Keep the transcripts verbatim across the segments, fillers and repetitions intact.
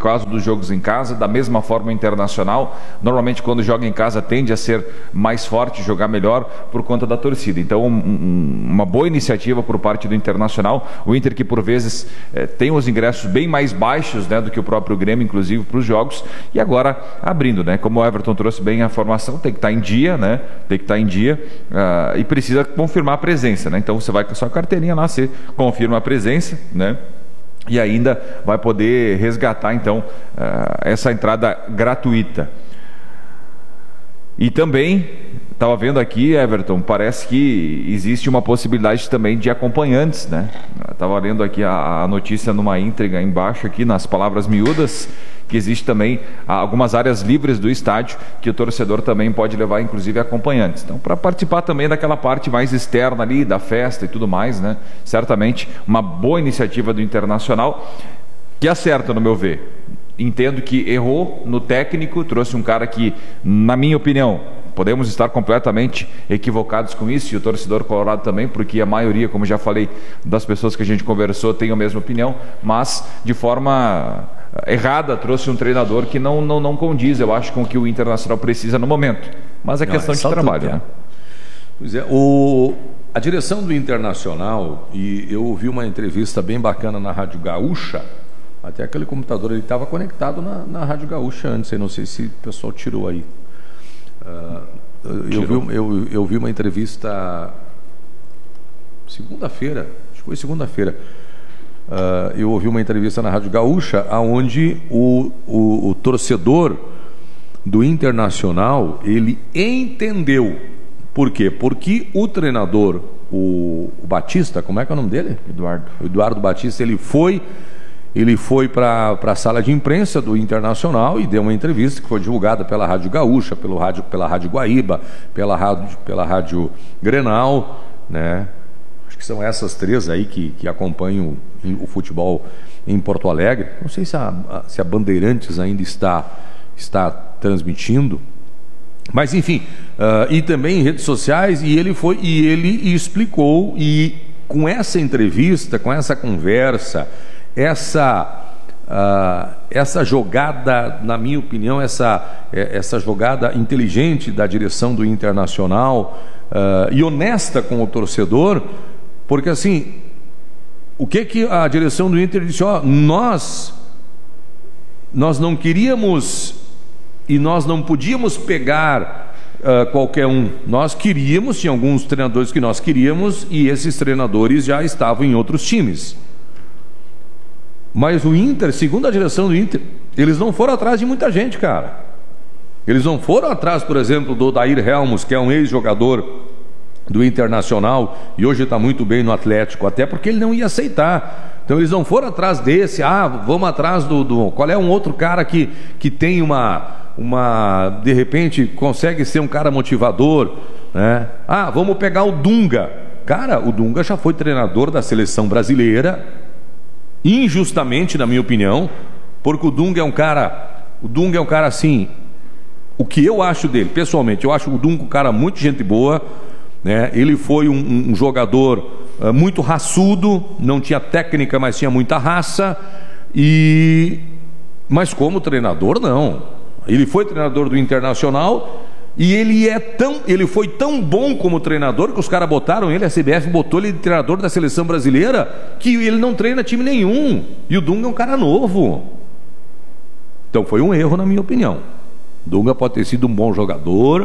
causa dos jogos em casa, da mesma forma o Internacional, normalmente quando joga em casa tende a ser mais forte, jogar melhor por conta da torcida. Então um, um, uma boa iniciativa por parte do Internacional, o Inter que por vezes eh, tem os ingressos bem mais baixos, né, do que o próprio Grêmio, inclusive para os jogos, e agora abrindo, né, como o Everton trouxe bem a formação, tem que estar em dia, né, tem que estar em dia uh, e precisa confirmar a presença, né, então você vai com a sua carteirinha lá, você confirma a presença, né, e ainda vai poder resgatar então uh, essa entrada gratuita. E também estava vendo aqui, Everton, parece que existe uma possibilidade também de acompanhantes, né? Estava lendo aqui a, a notícia numa íntegra embaixo aqui nas palavras miúdas, que existe também algumas áreas livres do estádio que o torcedor também pode levar, inclusive, acompanhantes. Então, para participar também daquela parte mais externa ali, da festa e tudo mais, né? Certamente uma boa iniciativa do Internacional, que acerta, no meu ver. Entendo que errou no técnico, trouxe um cara que, na minha opinião, podemos estar completamente equivocados com isso, e o torcedor colorado também, porque a maioria, como já falei, das pessoas que a gente conversou tem a mesma opinião, mas de forma errada trouxe um treinador que não, não, não condiz, eu acho, com o que o Internacional precisa no momento, mas é questão não, é de trabalho, tudo, né? Pois é, o, a direção do Internacional, e eu ouvi uma entrevista bem bacana na Rádio Gaúcha, até aquele computador ele estava conectado na, na Rádio Gaúcha antes, eu não sei se o pessoal tirou aí. Uh, eu, vi, eu, eu vi uma entrevista segunda-feira, acho que foi segunda-feira. Uh, eu ouvi uma entrevista na Rádio Gaúcha, onde o, o, o torcedor do Internacional ele entendeu. Por quê? Porque o treinador, o, o Batista, como é que é o nome dele? Eduardo. O Eduardo Batista, ele foi. Ele foi para a sala de imprensa do Internacional e deu uma entrevista que foi divulgada pela Rádio Gaúcha, pelo rádio, pela Rádio Guaíba, pela Rádio, pela Rádio Grenal, né? Acho que são essas três aí que, que acompanham o, o futebol em Porto Alegre. Não sei se a, se a Bandeirantes ainda está, está transmitindo, mas enfim, uh, e também em redes sociais, e ele foi e ele explicou, e com essa entrevista, com essa conversa, essa uh, essa jogada, na minha opinião, essa, essa jogada inteligente da direção do Internacional uh, e honesta com o torcedor, porque assim, o que que a direção do Inter disse? Ó, nós nós não queríamos e nós não podíamos pegar uh, qualquer um, nós queríamos, tinha alguns treinadores que nós queríamos, e esses treinadores já estavam em outros times. Mas o Inter, segundo a direção do Inter, eles não foram atrás de muita gente, cara. Eles não foram atrás, por exemplo, do Odair Helmos, que é um ex-jogador do Internacional e hoje está muito bem no Atlético, até porque ele não ia aceitar. Então eles não foram atrás desse, ah, vamos atrás do... do qual é um outro cara que, que tem uma, uma... de repente consegue ser um cara motivador, né? Ah, vamos pegar o Dunga. Cara, o Dunga já foi treinador da seleção brasileira, injustamente, na minha opinião, porque o Dunga é um cara, o Dunga é um cara assim, o que eu acho dele, pessoalmente, eu acho o Dunga um cara muito gente boa, né? Ele foi um, um, um jogador uh, muito raçudo, não tinha técnica, mas tinha muita raça, e mas como treinador, não. Ele foi treinador do Internacional, e ele é tão, ele foi tão bom como treinador que os caras botaram ele, a C B F botou ele de treinador da seleção brasileira, que ele não treina time nenhum, e o Dunga é um cara novo. Então foi um erro, na minha opinião. Dunga pode ter sido um bom jogador,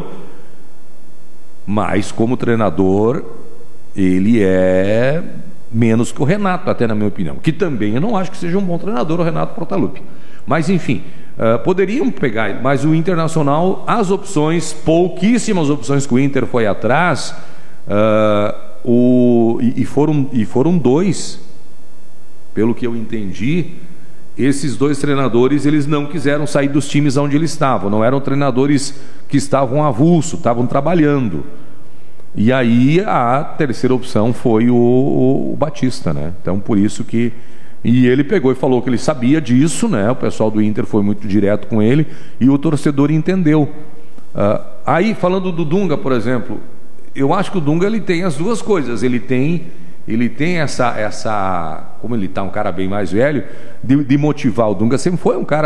mas como treinador ele é menos que o Renato, até na minha opinião, que também eu não acho que seja um bom treinador, o Renato Portaluppi. Mas enfim, uh, poderiam pegar, mas o Internacional, as opções, pouquíssimas opções que o Inter foi atrás, uh, o, e, e, foram, e foram dois, pelo que eu entendi, esses dois treinadores, eles não quiseram sair dos times onde eles estavam, não eram treinadores que estavam avulso, estavam trabalhando. E aí a terceira opção foi o, o, o Batista, né? Então por isso que... E ele pegou e falou que ele sabia disso, né? O pessoal do Inter foi muito direto com ele e o torcedor entendeu. Uh, aí, falando do Dunga, por exemplo, eu acho que o Dunga ele tem as duas coisas. Ele tem, ele tem essa, essa, como ele está um cara bem mais velho, de, de motivar. O Dunga sempre foi um cara